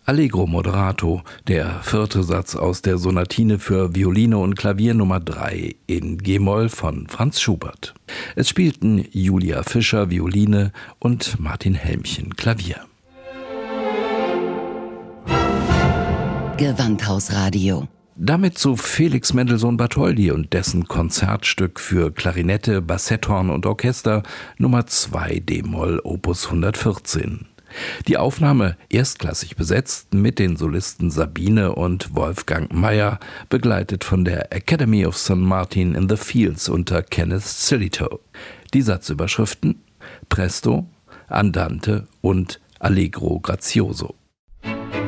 Allegro moderato, der vierte Satz aus der Sonatine für Violine und Klavier Nummer 3 in G-Moll von Franz Schubert. Es spielten Julia Fischer Violine und Martin Helmchen Klavier. Gewandhausradio. Damit zu Felix Mendelssohn Bartholdy und dessen Konzertstück für Klarinette, Bassetthorn und Orchester Nummer 2 d-Moll Opus 114. Die Aufnahme erstklassig besetzt mit den Solisten Sabine und Wolfgang Mayer, begleitet von der Academy of St. Martin in the Fields unter Kenneth Sillitoe. Die Satzüberschriften Presto, Andante und Allegro grazioso.